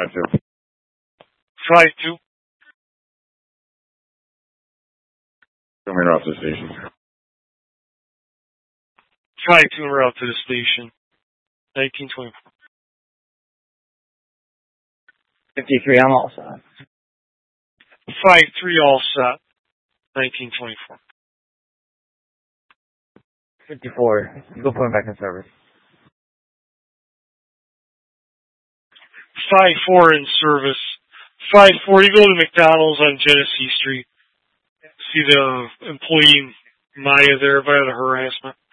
5-2. 5-2. Come here off the station. 5-2 en route to the station. 1924. 53, I'm all set. 5-3 all set. 1924. 54, you go put him back in service. 5-4 in service. 5-4, you go to McDonald's on Genesee Street. See the employee Maya there via the harassment.